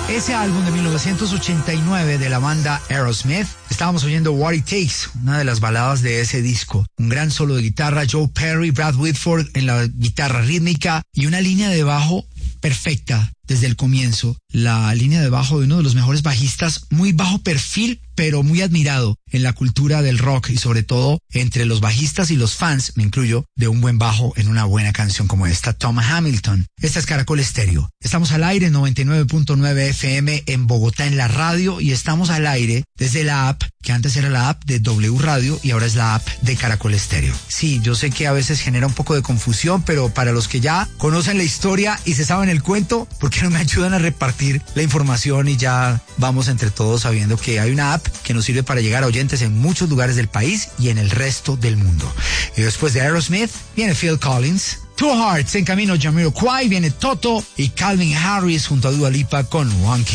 Ese álbum de 1989 de la banda Aerosmith, estábamos oyendo What It Takes, una de las baladas de ese disco. Un gran solo de guitarra, Joe Perry, Brad Whitford en la guitarra rítmica y una línea de bajo perfecta desde el comienzo. La línea de bajo de uno de los mejores bajistas, muy bajo perfil, pero muy admirado en la cultura del rock y sobre todo entre los bajistas y los fans, me incluyo, de un buen bajo en una buena canción como esta, Tom Hamilton. Esta es Caracol Estéreo. Estamos al aire en 99.9 FM en Bogotá en la radio y estamos al aire desde la app, que antes era la app de W Radio y ahora es la app de Caracol Estéreo. Sí, yo sé que a veces genera un poco de confusión, pero para los que ya conocen la historia y se saben el cuento, ¿por qué no me ayudan a repartir la información y ya vamos entre todos sabiendo que hay una app que nos sirve para llegar a oyentes en muchos lugares del país y en el resto del mundo? Y después de Aerosmith viene Phil Collins, Two Hearts, en camino Jamiroquai, viene Toto y Calvin Harris junto a Dua Lipa con One Kiss.